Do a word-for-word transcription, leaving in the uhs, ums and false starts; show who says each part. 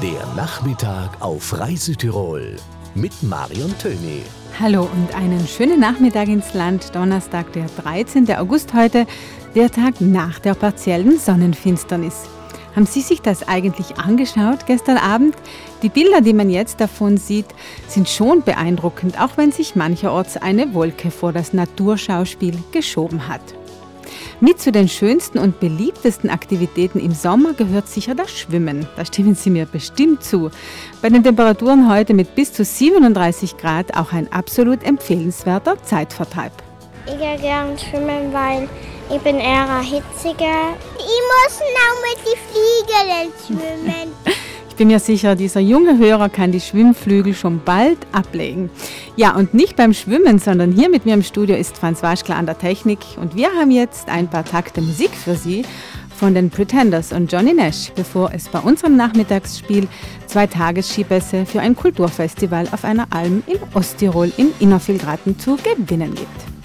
Speaker 1: Der Nachmittag auf Reise-Tirol mit Marion Töni.
Speaker 2: Hallo und einen schönen Nachmittag ins Land. Donnerstag, der dreizehnte August heute, der Tag nach der partiellen Sonnenfinsternis. Haben Sie sich das eigentlich angeschaut gestern Abend? Die Bilder, die man jetzt davon sieht, sind schon beeindruckend, auch wenn sich mancherorts eine Wolke vor das Naturschauspiel geschoben hat. Mit zu den schönsten und beliebtesten Aktivitäten im Sommer gehört sicher das Schwimmen. Da stimmen Sie mir bestimmt zu. Bei den Temperaturen heute mit bis zu siebenunddreißig Grad auch ein absolut empfehlenswerter Zeitvertreib.
Speaker 3: Ich gehe gerne schwimmen, weil ich bin eher hitziger. Ich muss noch mit den Fliegern schwimmen.
Speaker 2: Ich bin mir sicher, dieser junge Hörer kann die Schwimmflügel schon bald ablegen. Ja, und nicht beim Schwimmen, sondern hier mit mir im Studio ist Franz Waschkler an der Technik. Und wir haben jetzt ein paar Takte Musik für Sie von den Pretenders und Johnny Nash, bevor es bei unserem Nachmittagsspiel zwei Tagesskipässe für ein Kulturfestival auf einer Alm in Osttirol im Innervillgraten zu gewinnen gibt.